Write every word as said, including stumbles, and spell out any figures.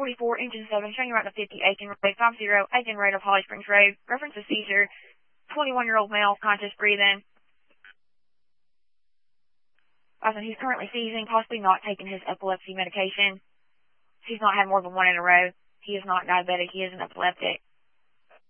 forty-four, engine seven, showing you right to fifty, Aiken Road, five zero, Aiken Road of Holly Springs Road. Reference to seizure, twenty-one-year-old male, conscious breathing. Awesome. He's currently seizing, possibly not taking his epilepsy medication. He's not had more than one in a row. He is not diabetic. He is an epileptic.